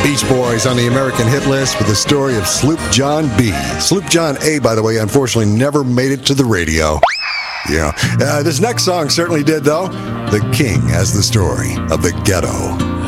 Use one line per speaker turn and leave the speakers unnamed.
Beach Boys on the American hit list with the story of Sloop John B. Sloop John A, by the way, unfortunately never made it to the radio. Yeah. This next song certainly did, though. The King has the story of the ghetto.